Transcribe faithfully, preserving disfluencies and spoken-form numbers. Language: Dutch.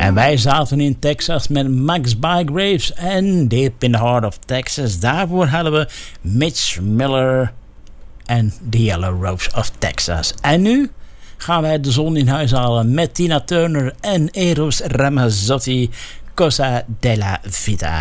En wij zaten in Texas met Max Bygraves en Deep in the Heart of Texas. Daarvoor hadden we Mitch Miller en The Yellow Rose of Texas. En nu gaan wij de zon in huis halen met Tina Turner en Eros Ramazzotti, Cosa della Vita.